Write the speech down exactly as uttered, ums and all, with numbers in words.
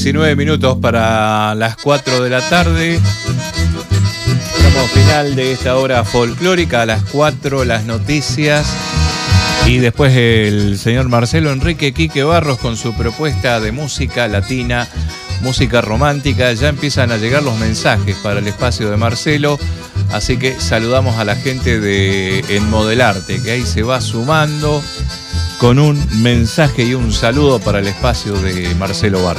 diecinueve minutos para las cuatro de la tarde. Estamos final de esta hora folclórica. A las cuatro las noticias. Y después el señor Marcelo Enrique Quique Barros con su propuesta de música latina, música romántica. Ya empiezan a llegar los mensajes para el espacio de Marcelo. Así que saludamos a la gente de En Modelarte, que ahí se va sumando con un mensaje y un saludo para el espacio de Marcelo Barros.